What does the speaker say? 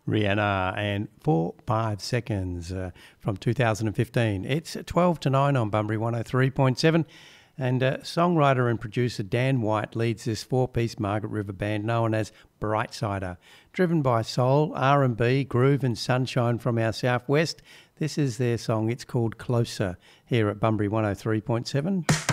Rihanna and 4-5 Seconds from 2015. It's 12 to 9 on Bunbury 103.7, and songwriter and producer Dan White leads this four-piece Margaret River band known as Brightsider. Driven by soul, R&B, groove and sunshine from our southwest, this is their song. It's called Closer here at Bunbury 103.7.